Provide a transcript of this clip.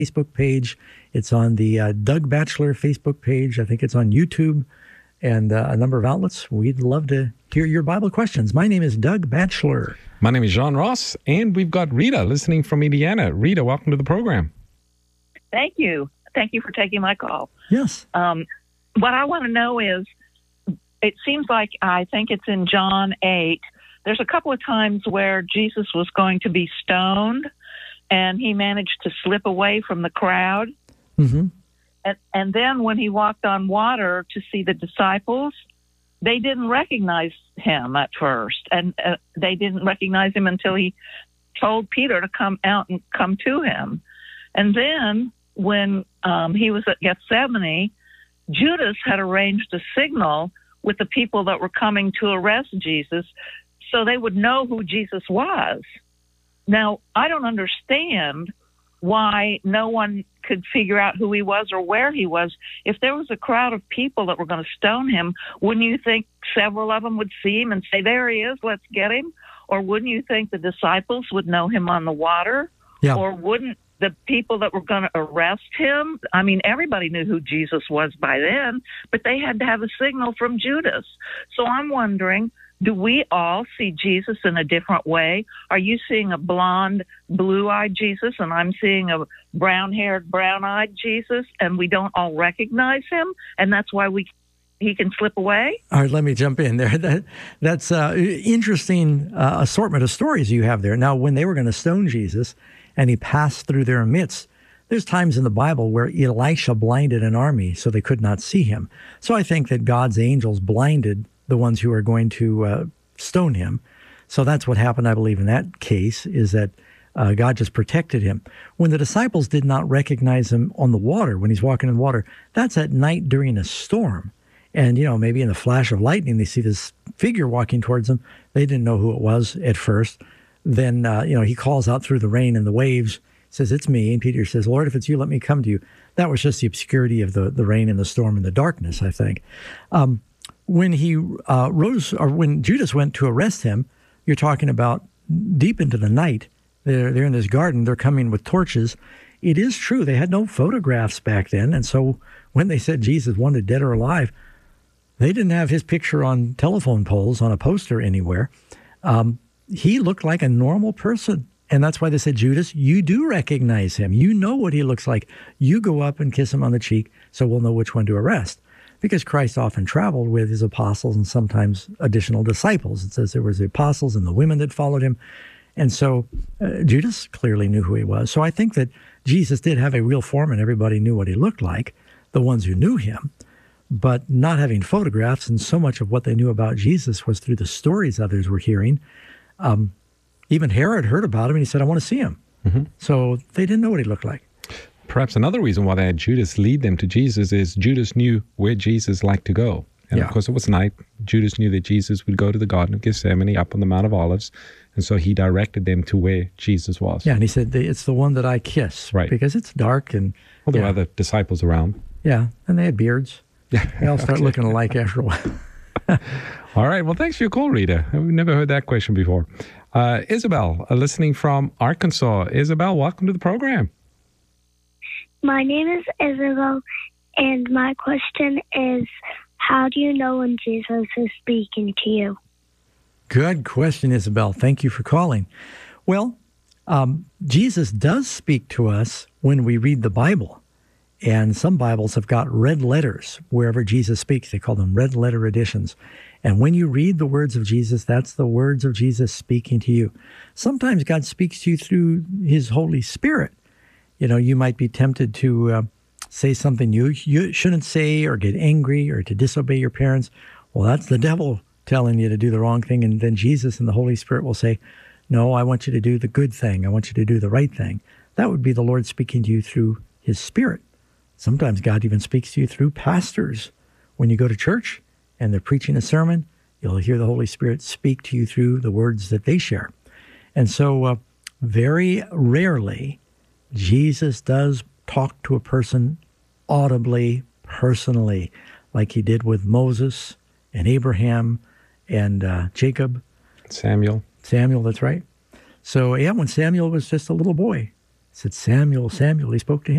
Facebook page. It's on the Doug Batchelor Facebook page. I think it's on YouTube and a number of outlets. We'd love to hear your Bible questions. My name is Doug Batchelor. My name is John Ross, and we've got Rita listening from Indiana. Rita, welcome to the program. Thank you. Thank you for taking my call. Yes. What I want to know is, it seems like, I think it's in John 8, there's a couple of times where Jesus was going to be stoned, and he managed to slip away from the crowd. Mm-hmm. And then when he walked on water to see the disciples, they didn't recognize him at first. And they didn't recognize him until he told Peter to come out and come to him. And then when he was at Gethsemane, Judas had arranged a signal with the people that were coming to arrest Jesus so they would know who Jesus was. Now, I don't understand why no one could figure out who he was or where he was. If there was a crowd of people that were going to stone him, wouldn't you think several of them would see him and say, there he is, let's get him? Or wouldn't you think the disciples would know him on the water? Yeah. Or wouldn't the people that were going to arrest him, I mean, everybody knew who Jesus was by then, but they had to have a signal from Judas. So I'm wondering, do we all see Jesus in a different way? Are you seeing a blonde, blue-eyed Jesus, and I'm seeing a brown-haired, brown-eyed Jesus, and we don't all recognize him, and that's why he can slip away? All right, let me jump in there. That's interesting assortment of stories you have there. Now, when they were going to stone Jesus, and he passed through their midst, there's times in the Bible where Elisha blinded an army so they could not see him. So I think that God's angels blinded the ones who are going to stone him. So that's what happened, I believe, in that case, is that God just protected him. When the disciples did not recognize him on the water, when he's walking in the water, that's at night during a storm. And, maybe in a flash of lightning, they see this figure walking towards them. They didn't know who it was at first. Then, he calls out through the rain and the waves, says, it's me. And Peter says, Lord, if it's you, let me come to you. That was just the obscurity of the rain and the storm and the darkness, I think. When he when Judas went to arrest him, you're talking about deep into the night. They're in this garden. They're coming with torches. It is true. They had no photographs back then. And so when they said Jesus wanted dead or alive, they didn't have his picture on telephone poles on a poster anywhere. He looked like a normal person. And that's why they said, Judas, you do recognize him. You know what he looks like. You go up and kiss him on the cheek so we'll know which one to arrest. Because Christ often traveled with his apostles and sometimes additional disciples. It says there was the apostles and the women that followed him. And so Judas clearly knew who he was. So I think that Jesus did have a real form and everybody knew what he looked like, the ones who knew him. But not having photographs, and so much of what they knew about Jesus was through the stories others were hearing. Even Herod heard about him and he said, I want to see him. Mm-hmm. So they didn't know what he looked like. Perhaps another reason why they had Judas lead them to Jesus is Judas knew where Jesus liked to go. And of course it was night. Judas knew that Jesus would go to the Garden of Gethsemane up on the Mount of Olives. And so he directed them to where Jesus was. Yeah, and he said, it's the one that I kiss. Right. Because it's dark and... Well, there were other disciples around. Yeah, and they had beards. They all start looking alike after a while. All right. Well, thanks for your call, Rita. We've never heard that question before. Isabel, listening from Arkansas. Isabel, welcome to the program. My name is Isabel, and my question is, how do you know when Jesus is speaking to you? Good question, Isabel. Thank you for calling. Well, Jesus does speak to us when we read the Bible. And some Bibles have got red letters wherever Jesus speaks. They call them red letter editions. And when you read the words of Jesus, that's the words of Jesus speaking to you. Sometimes God speaks to you through his Holy Spirit. You might be tempted to say something you shouldn't say, or get angry, or to disobey your parents. Well, that's the devil telling you to do the wrong thing. And then Jesus and the Holy Spirit will say, no, I want you to do the good thing. I want you to do the right thing. That would be the Lord speaking to you through his Spirit. Sometimes God even speaks to you through pastors. When you go to church and they're preaching a sermon, you'll hear the Holy Spirit speak to you through the words that they share. And so very rarely, Jesus does talk to a person audibly, personally, like he did with Moses and Abraham and Jacob. Samuel, that's right. So, when Samuel was just a little boy, said, Samuel, Samuel. He spoke to him.